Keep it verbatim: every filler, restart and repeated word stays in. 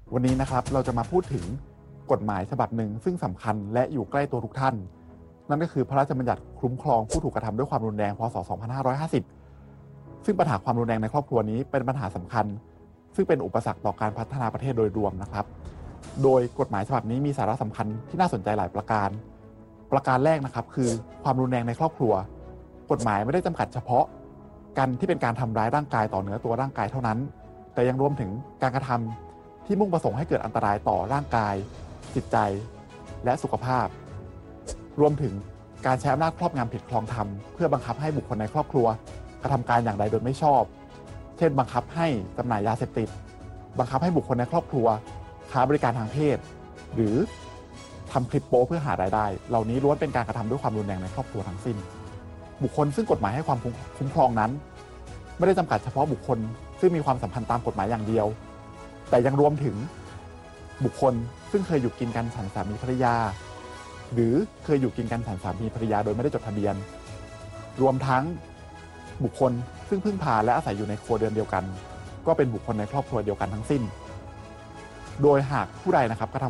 วันนี้นะครับเราจะมาพูดถึงกฎหมายฉบับหนึ่งซึ่งสำคัญและอยู่ใกล้ตัวทุกท่านนั่นก็คือพระราชบัญญัติคุ้มครองผู้ถูกกระทำด้วยความรุนแรงพ.ศ. สองพันห้าร้อยห้าสิบซึ่งปัญหาความรุนแรงในครอบครัวนี้เป็นปัญหาสำคัญซึ่งเป็นอุปสรรคต่อการพัฒนาประเทศโดยรวมนะครับโดยกฎหมายฉบับนี้มีสาระสำคัญที่น่าสนใจหลายประการประการแรกนะครับคือความรุนแรงในครอบครัวกฎหมายไม่ได้จำกัดเฉพาะการที่เป็นการทำร้ายร่างกายต่อเนื้อตัวร่างกายเท่านั้นแต่ยังรวมถึงการกระทำที่มุ่งประสงค์ให้เกิดอันตรายต่อร่างกายจิตใจและสุขภาพรวมถึงการใช้อำนาจครอบงำผิดครองธรรมเพื่อบังคับให้บุคคลในครอบครัวกระทำการอย่างใดโดยไม่ชอบเช่นบังคับให้จำหน่ายยาเสพติดบังคับให้บุคคลในครอบครัวค้าบริการทางเพศหรือทำคลิปโป๊เพื่อหารายได้เหล่านี้ล้วนเป็นการกระทำด้วยความรุนแรงในครอบครัวทั้งสิ้นบุคคลซึ่งกฎหมายให้ความคุ้มครองนั้นไม่ได้จำกัดเฉพาะบุคคลซึ่งมีความสัมพันธ์ตามกฎหมายอย่างเดียวแต่ยังรวมถึงบุคคลซึ่งเคยอยู่กินกันฉันสามีภรรยาหรือเคยอยู่กินกันฉันสามีภรรยาโดยไม่ได้จดทะเบียนรวมทั้งบุคคลซึ่งพึ่งพาและอาศัยอยู่ในครัวเรือนเดียวกันก็เป็นบุคคลในครอบครัวเดียวกันทั้งสิ้นโดยหากผู้ใดนะครับกระทำ